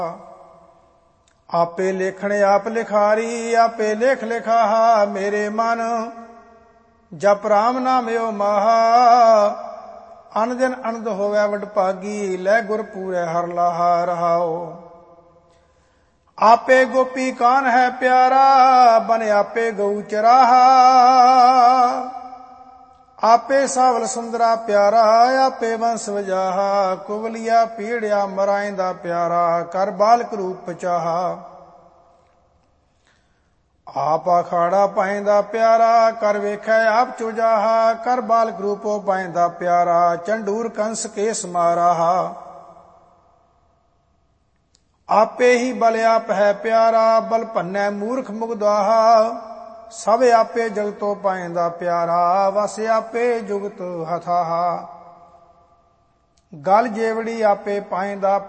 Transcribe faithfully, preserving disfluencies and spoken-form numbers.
ਆਪੇ ਲੇਖਣ ਆਪ ਲਿਖਾਰੀ, ਆਪੇ ਲੇਖ ਲਿਖਾਹਾ ਮੇਰੇ ਮਨ। ਜਪ ਰਾਮ ਨਾਮਿਓ ਮਹਾ, ਅਨ ਦਿਨ ਅਨੰਦ ਹੋਵੈ ਵਡਭਾਗੀ। ਲੈ ਗੁਰ ਪੂਰੈ ਹਰਿ ਲਾਹਾ ਰਹਾਓ। ਆਪੇ ਗੋਪੀ ਕਾਨ ਹੈ ਪਿਆਰਾ, ਬਨ ਆਪੇ ਗਊ ਚਰਾਹਾ। ਆਪੇ ਸਾਵਲ ਸੁੰਦਰਾ ਪਿਆਰਾ, ਆਪੇ ਵੰਸ ਵਜਾਹਾ। ਕੁਵਲੀਆ ਪੀੜਿਆ ਮਰਾਇੰਦਾ ਪਿਆਰਾ, ਕਰ ਬਾਲਕ ਰੂਪ ਪਚਾਹਾ। ਆਪ ਅਖਾੜਾ ਪਾਇੰਦਾ ਪਿਆਰਾ, ਕਰ ਵੇਖੈ ਆਪ ਚੁਜਾਹਾ। ਕਰ ਬਾਲਕ ਰੂਪੋ ਪਾਇੰਦਾ ਪਿਆਰਾ, ਚੰਡੂਰ ਕੰਸ ਕੇਸ ਮਾਰਾਹਾ। ਆਪੇ ਹੀ ਬਲ ਆਪ ਹੈ ਪਿਆਰਾ, ਬਲ ਭੰਨੈ ਮੂਰਖ ਮੁਗਦਾਹਾ। ਸਭ ਆਪੇ ਜਗਤੋ ਪਾਇੰਦਾ ਪਿਆਰਾ, ਵਸ ਆਪੇ ਜੁਗਤ ਹਥਾਹਾ। ਗਲ ਜੇਵੜੀ ਆਪੇ ਪਾਇੰਦਾ